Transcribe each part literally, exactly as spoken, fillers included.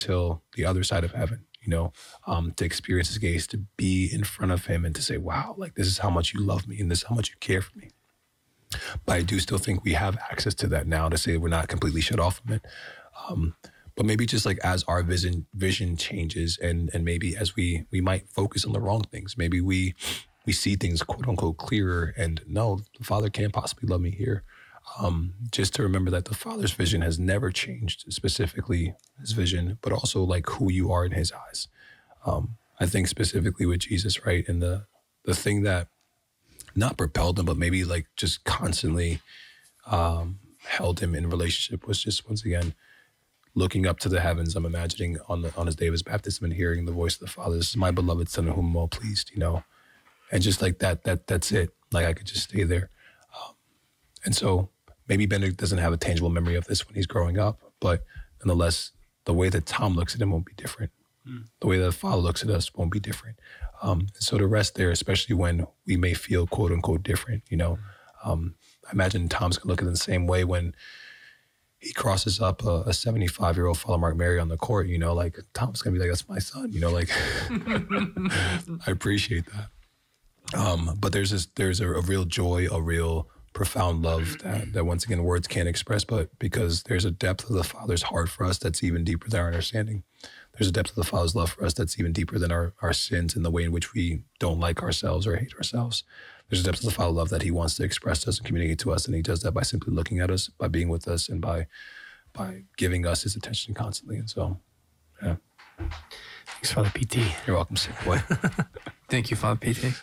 till the other side of heaven, you know, um, to experience his gaze, to be in front of him and to say, wow, like this is how much you love me and this is how much you care for me. But I do still think we have access to that now, to say we're not completely shut off from it. Um, but maybe just like as our vision vision changes, and and maybe as we we might focus on the wrong things, maybe we we see things quote unquote clearer, and no, the Father can't possibly love me here. Um, just to remember that the Father's vision has never changed, specifically his vision, but also like who you are in his eyes. Um, I think specifically with Jesus, right? And the the thing that not propelled him, but maybe like just constantly um, held him in relationship was just, once again, looking up to the heavens. I'm imagining on the on his day of his baptism and hearing the voice of the Father, this is my beloved Son in whom I'm well pleased, you know? And just like that, that that's it. Like I could just stay there. Um, and so maybe Benedict doesn't have a tangible memory of this when he's growing up, but nonetheless, the way that Tom looks at him won't be different. Mm. The way that the Father looks at us won't be different. Um, so to rest there, especially when we may feel quote unquote different, you know, um, I imagine Tom's gonna look at it the same way when he crosses up a seventy-five year old Father Mark Mary on the court, you know, like Tom's gonna be like, that's my son, you know, like I appreciate that. Um, but there's this, there's a, a real joy, a real profound love that, that once again, words can't express, but because there's a depth of the Father's heart for us that's even deeper than our understanding. There's a depth of the Father's love for us that's even deeper than our, our sins and the way in which we don't like ourselves or hate ourselves. There's a depth of the Father's love that he wants to express to us and communicate to us, and he does that by simply looking at us, by being with us, and by by giving us his attention constantly. And so, yeah. Thanks, Father P T. You're welcome, sick boy. Thank you, Father P T.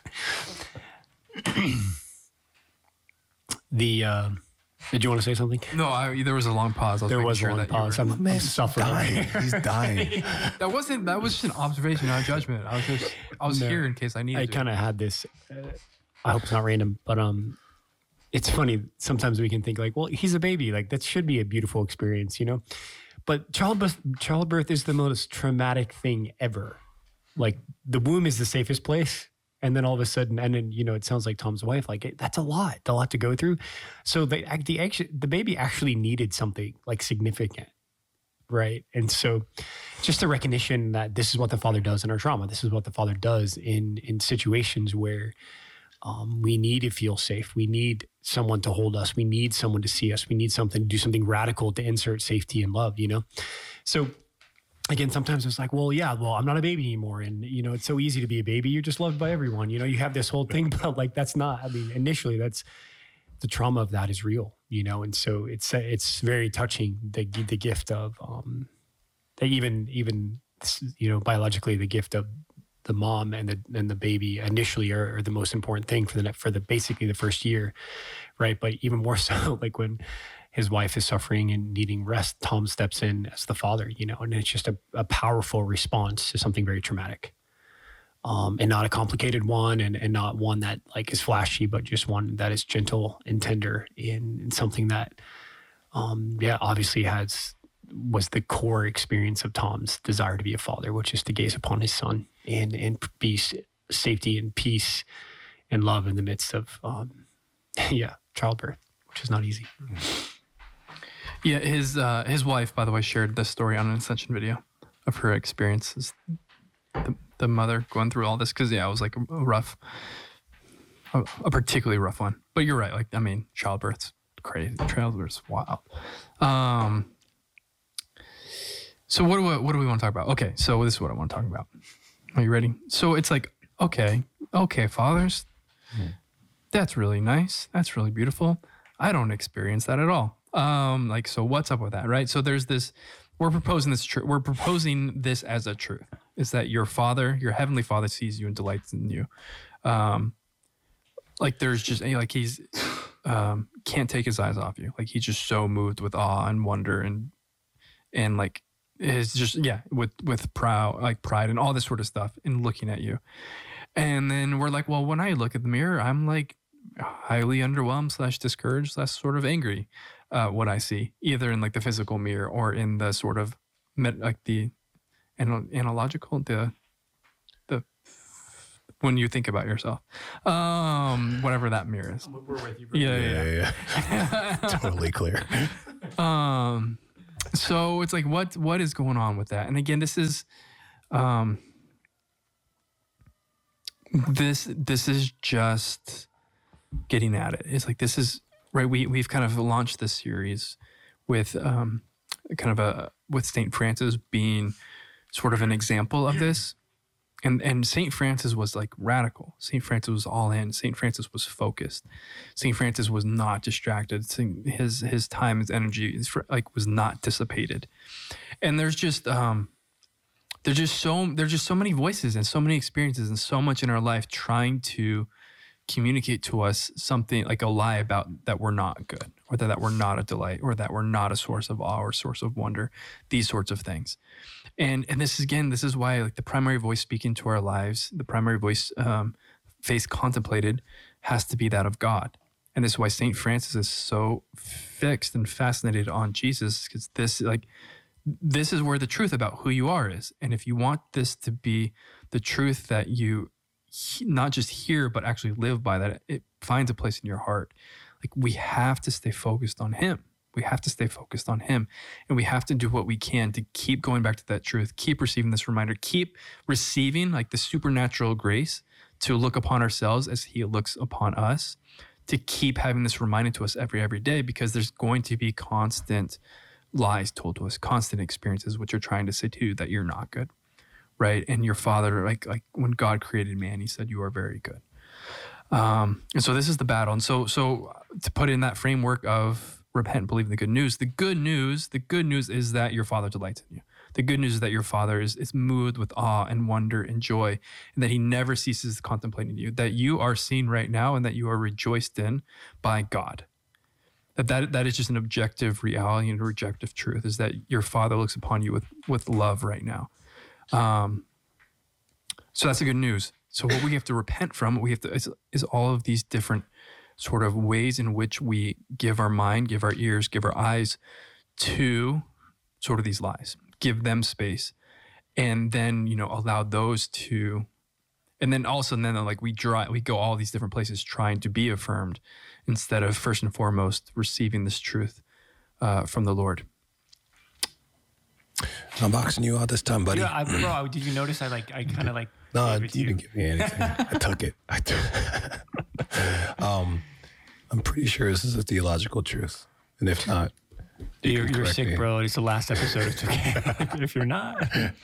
the, uh, did you want to say something? No, I, there was a long pause. I was there was sure a long pause. I'm, I'm suffering. Dying. He's dying. That wasn't, that was just an observation, not a judgment. I was just, I was No, here in case I needed I to. kind of had this, uh, I hope it's not random, but um, it's funny. Sometimes we can think like, well, he's a baby. Like that should be a beautiful experience, you know? But childbirth, childbirth is the most traumatic thing ever. Like the womb is the safest place. And then all of a sudden, and then, you know, it sounds like Tom's wife, like it, that's a lot, a lot to go through. So the, the, actually, the baby actually needed something like significant, right? And so just a recognition that this is what the Father does in our trauma. This is what the Father does in, in situations where um, we need to feel safe. We need someone to hold us. We need someone to see us. We need something to do something radical to insert safety and love, you know? So again, sometimes it's like, well, yeah, well, I'm not a baby anymore. And, you know, it's so easy to be a baby. You're just loved by everyone. You know, you have this whole thing, but like, that's not, I mean, initially that's, the trauma of that is real, you know? And so it's, it's very touching, the the gift of, um, that even, even, you know, biologically, the gift of the mom and the, and the baby initially are, are the most important thing for the, for the, basically the first year. Right. But even more so, like when his wife is suffering and needing rest, Tom steps in as the father, you know, and it's just a, a powerful response to something very traumatic. Um, and not a complicated one, and, and not one that like is flashy, but just one that is gentle and tender in, in something that, um, yeah, obviously has, was the core experience of Tom's desire to be a father, which is to gaze upon his son and, and be safety and peace and love in the midst of, um, yeah, childbirth, which is not easy. Yeah, his uh, his wife, by the way, shared this story on an Ascension video of her experiences, the, the mother going through all this, because, yeah, it was like a, a rough, a, a particularly rough one. But you're right. Like, I mean, childbirth's crazy. Childbirth's wild. Um, so what do we, what do we want to talk about? Okay, so this is what I want to talk about. Are you ready? So it's like, okay, okay, fathers, mm. That's really nice. That's really beautiful. I don't experience that at all. Um, like, so what's up with that, right? So there's this, we're proposing this truth. We're proposing this as a truth, is that your Father, your Heavenly Father sees you and delights in you. Um, like there's just, like he's, um, can't take his eyes off you. Like he's just so moved with awe and wonder and, and like, it's just, yeah, with, with proud, like pride and all this sort of stuff in looking at you. And then we're like, well, when I look at the mirror, I'm like highly underwhelmed slash discouraged slash sort of angry. Uh, what I see, either in like the physical mirror or in the sort of met, like the anal- analogical, the the when you think about yourself, um, whatever that mirror is. We're with you. Yeah, yeah, yeah, yeah. yeah. Totally clear. Um, So it's like, what what is going on with that? And again, this is, um, this this is just getting at it. It's like, this is right. We we've kind of launched this series with um, kind of a with Saint Francis being sort of an example of this. And and Saint Francis was like radical. Saint Francis was all in. Saint Francis was focused. Saint Francis was not distracted. Saint- His his time, his energy, his, fr- like was not dissipated. And there's just um, there's just so there's just so many voices and so many experiences and so much in our life trying to communicate to us something like a lie about that we're not good, or that, that we're not a delight, or that we're not a source of awe or source of wonder. These sorts of things. And and this is, again, this is why like the primary voice speaking to our lives, the primary voice um, face contemplated has to be that of God. And this is why Saint Francis is so fixed and fascinated on Jesus, because this like this is where the truth about who you are is. And if you want this to be the truth that you he- not just hear but actually live by, that it finds a place in your heart. Like, we have to stay focused on him. We have to stay focused on him, and we have to do what we can to keep going back to that truth, keep receiving this reminder, keep receiving like the supernatural grace to look upon ourselves as he looks upon us, to keep having this reminded to us every, every day, because there's going to be constant lies told to us, constant experiences which are trying to say to you that you're not good, right? And your father, like, like when God created man, he said, you are very good. Um, and so this is the battle. And so, so to put in that framework of repent, believe in the good news, the good news, the good news is that your father delights in you. The good news is that your father is, is moved with awe and wonder and joy, and that he never ceases contemplating you, that you are seen right now and that you are rejoiced in by God. That, that that is just an objective reality and an objective truth, is that your father looks upon you with, with love right now. Um, so that's the good news. So what we have to repent from, what we have to, is, is all of these different sort of ways in which we give our mind, give our ears, give our eyes to sort of these lies, give them space, and then, you know, allow those to, and then also, and then like we draw, we go all these different places trying to be affirmed instead of first and foremost receiving this truth uh, from the Lord. I'm boxing you out this time, buddy. Yeah, I, bro, did you notice I like I kind of like No, gave you it to you? didn't give me anything. I took it. I took um, I'm pretty sure this is a theological truth. And if not, you You're, can you're correct sick, me. bro. It's the last episode. It's okay. If you're not,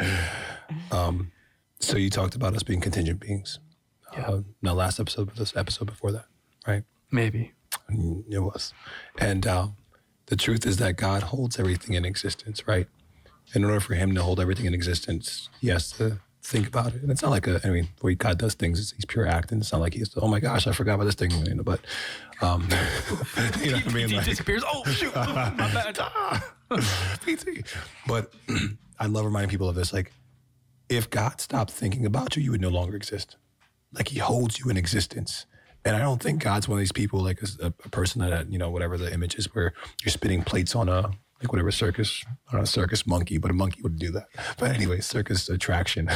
Um, so you talked about us being contingent beings. Yeah. Uh, not last episode, but this episode before that, right? Maybe. Mm, It was. And uh, the truth is that God holds everything in existence, right? In order for him to hold everything in existence, he has to think about it. And it's not like a, I mean, the way God does things is he's pure acting. It's not like he's, oh my gosh, I forgot about this thing. You know, but, um, you know what I mean? he Like, disappears. Oh shoot, my bad. P T. But I love reminding people of this. Like, if God stopped thinking about you, you would no longer exist. Like, he holds you in existence. And I don't think God's one of these people, like a, a person that, you know, whatever the image is, where you're spinning plates on a, like whatever circus, not a circus monkey, but a monkey would do that. But anyway, circus attraction,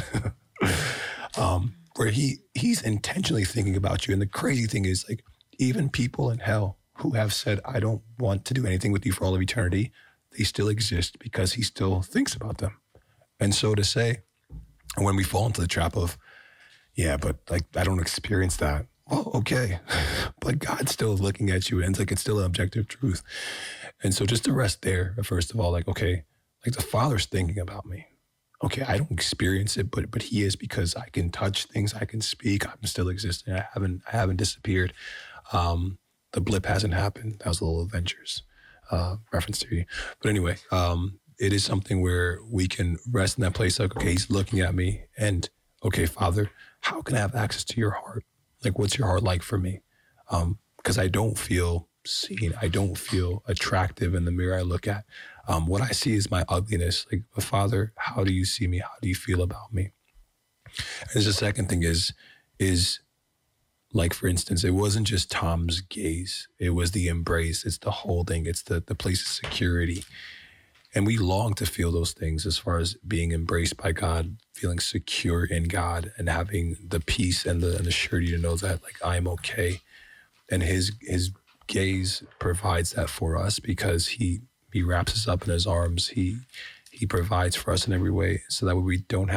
um, where he he's intentionally thinking about you. And the crazy thing is, like, even people in hell who have said, I don't want to do anything with you for all of eternity, they still exist because he still thinks about them. And so to say, when we fall into the trap of, yeah, but like, I don't experience that. Well, okay. But God's still looking at you, and it's like, it's still an objective truth. And so just to rest there, first of all, like, okay, like the Father's thinking about me. Okay, I don't experience it, but but he is, because I can touch things, I can speak, I'm still existing. I haven't I haven't disappeared. Um, the blip hasn't happened. That was a little Avengers uh, reference to you. But anyway, um, it is something where we can rest in that place. Like, okay, he's looking at me, and okay, Father, how can I have access to your heart? Like, what's your heart like for me? Um, because I don't feel seen. I don't feel attractive in the mirror I look at. Um, what I see is my ugliness. Like, Father, how do you see me? How do you feel about me? And the second thing is, is like, for instance, it wasn't just Tom's gaze. It was the embrace. It's the holding. It's the, the place of security. And we long to feel those things, as far as being embraced by God, feeling secure in God, and having the peace and the, and the surety to know that, like, I'm okay. And his his gaze provides that for us, because he He wraps us up in his arms. He he provides for us in every way, so that way we don't